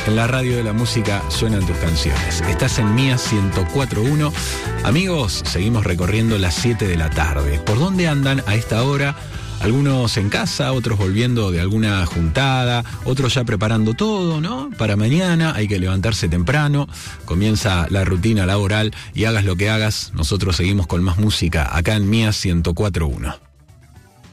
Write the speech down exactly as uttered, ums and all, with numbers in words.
En la radio de la música suenan tus canciones. Estás en Mía ciento cuatro punto uno. Amigos, seguimos recorriendo las siete de la tarde. ¿Por dónde andan a esta hora? Algunos en casa, otros volviendo de alguna juntada, otros ya preparando todo, ¿no? Para mañana hay que levantarse temprano, comienza la rutina laboral y hagas lo que hagas, nosotros seguimos con más música acá en Mía ciento cuatro punto uno.